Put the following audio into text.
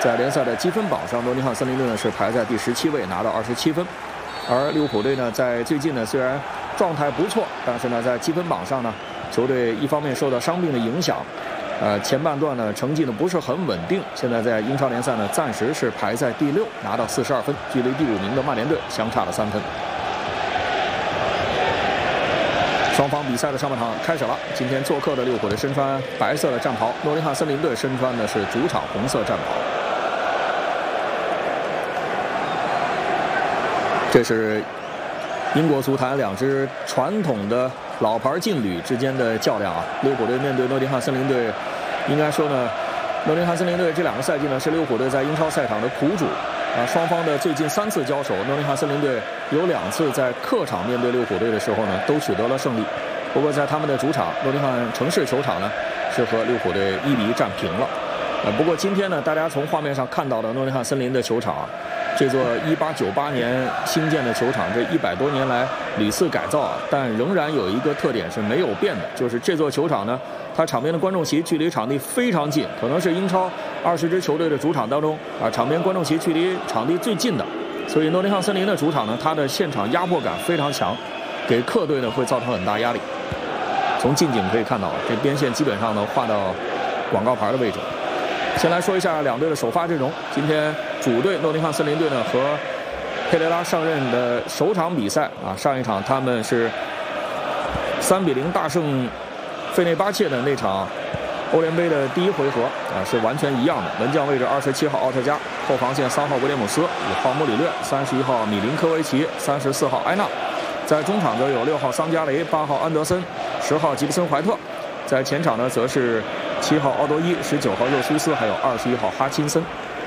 在联赛的积分榜上，诺丁汉森林队呢是排在第17位，拿到27分。而利物浦队呢，在最近呢虽然状态不错，但是呢在积分榜上呢，球队一方面受到伤病的影响，前半段呢成绩呢不是很稳定。现在在英超联赛呢暂时是排在第6，拿到42分，距离第5名的曼联队相差了3分。双方比赛的上半场开始了。今天做客的利物浦队身穿白色的战袍，诺丁汉森林队身穿的是主场红色战袍。这是英国足坛2支传统的老牌劲旅之间的较量啊！利物浦队面对诺丁汉森林队，应该说呢，诺丁汉森林队这2个赛季呢是利物浦队在英超赛场的苦主。双方的最近3次交手，诺丁汉森林队有2次在客场面对利物浦队的时候呢，都取得了胜利。不过在他们的主场诺丁汉城市球场呢，是和利物浦队1-1战平了。不过今天呢，大家从画面上看到的诺丁汉森林的球场啊，这座1898年兴建的球场，这100多年来屡次改造啊，但仍然有一个特点是没有变的，就是这座球场呢，它场边的观众席距离场地非常近，可能是英超20支球队的主场当中场边观众席距离场地最近的。所以诺丁汉森林的主场呢，它的现场压迫感非常强，给客队呢会造成很大压力。从近景可以看到，这边线基本上呢画到广告牌的位置。先来说一下2队的首发阵容。今天主队诺丁汉森林队呢和佩雷拉上任的首场比赛上一场他们是3-0大胜费内巴切的那场欧联杯的第1回合是完全一样的。门将位置27号奥特加，后防线3号威廉姆斯，5号穆里略，31号米林科维奇，34号埃纳。在中场则有6号桑加雷，8号安德森，10号吉布森怀特。在前场呢则是7号奥多伊，19号热苏斯，还有21号哈钦森。